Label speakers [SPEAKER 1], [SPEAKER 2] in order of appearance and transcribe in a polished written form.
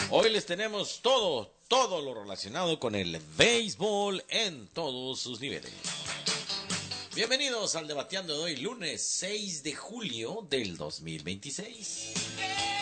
[SPEAKER 1] Hoy les tenemos todo lo relacionado con el béisbol en todos sus niveles. Bienvenidos al Debateando de hoy, lunes 6 de julio del 2026.